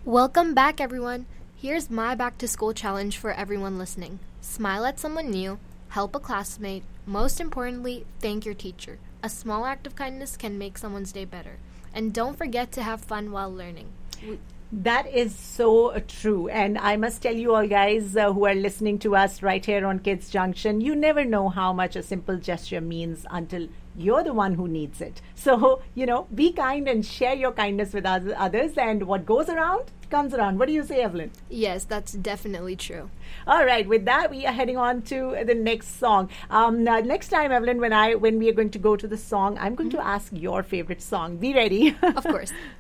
Welcome back, everyone. Here's my back to school challenge for everyone listening. Smile at someone new, help a classmate, most importantly, thank your teacher. A small act of kindness can make someone's day better. And don't forget to have fun while learning. That is so true. And I must tell you all guys who are listening to us right here on Kids Junction, you never know how much a simple gesture means until you're the one who needs it. So, be kind and share your kindness with others. And what goes around comes around. What do you say, Evelyn? Yes, that's definitely true. All right. With that, we are heading on to the next song. Next time, Evelyn, when we are going to go to the song, I'm going to ask your favorite song. Be ready. Of course.